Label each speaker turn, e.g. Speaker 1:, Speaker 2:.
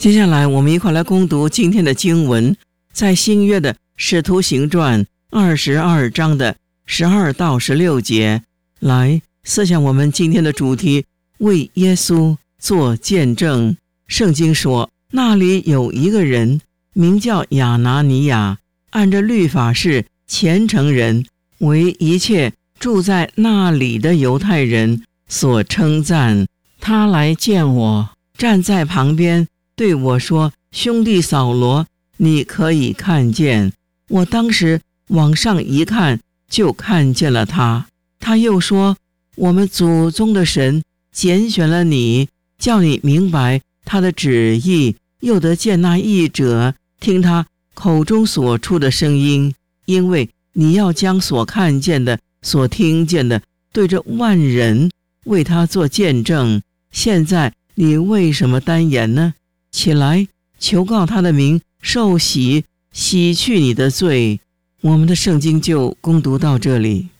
Speaker 1: 接下来我们一块来攻读今天的经文，在新约的使徒行传22章的12到16节。来思想我们今天的主题，为耶稣做见证。圣经说，那里有一个人名叫亚拿尼亚，按着律法是虔诚人，为一切住在那里的犹太人所称赞。他来见我，站在旁边对我说，兄弟扫罗，你可以看见。我当时往上一看，就看见了他。他又说，我们祖宗的神拣选了你，叫你明白他的旨意，又得见那义者，听他口中所出的声音，因为你要将所看见的、所听见的对着万人，为他做见证。现在你为什么单言呢？起来，求告他的名，受洗，洗去你的罪。我们的圣经就攻读到这里。